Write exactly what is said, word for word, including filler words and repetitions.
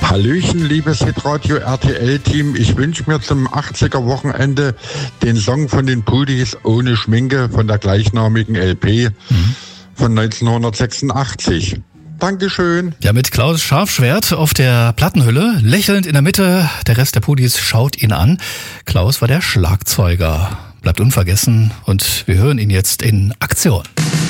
Hallöchen, liebes Hitradio R T L-Team. Ich wünsche mir zum achtziger-Wochenende den Song von den Pudis Ohne Schminke von der gleichnamigen L P mhm. von neunzehnhundertsechsundachtzig. Dankeschön. Ja, mit Klaus Scharfschwert auf der Plattenhülle, lächelnd in der Mitte. Der Rest der Pudis schaut ihn an. Klaus war der Schlagzeuger. Bleibt unvergessen und wir hören ihn jetzt in Aktion.